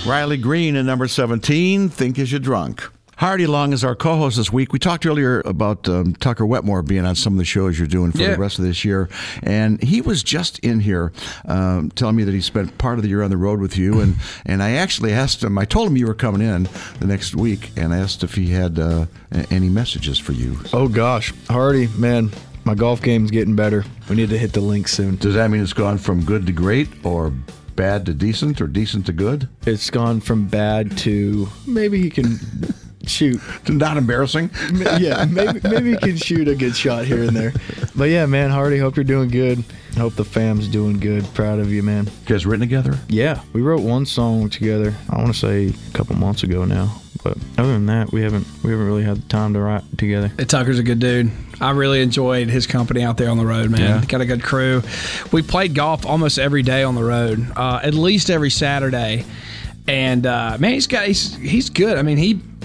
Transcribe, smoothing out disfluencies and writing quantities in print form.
Riley Green in number 17, Think Is You Drunk. Hardy Long is our co-host this week. We talked earlier about Tucker Wetmore being on some of the shows you're doing for the rest of this year. And he was just in here telling me that he spent part of the year on the road with you. And I actually asked him, I told him you were coming in the next week, and I asked if he had any messages for you. Oh, gosh. Hardy, man, my golf game's getting better. We need to hit the link soon. Does that mean it's gone from good to great, or bad to decent, or decent to good? It's gone from bad to maybe he can... shoot. Not embarrassing? Yeah, maybe you can shoot a good shot here and there. But yeah, man, Hardy, hope you're doing good. Hope the fam's doing good. Proud of you, man. You guys written together? Yeah, we wrote one song together, I want to say a couple months ago now. But other than that, we haven't really had the time to write together. Tucker's a good dude. I really enjoyed his company out there on the road, man. Yeah. Got a good crew. We played golf almost every day on the road, at least every Saturday. And man, he's good. I mean,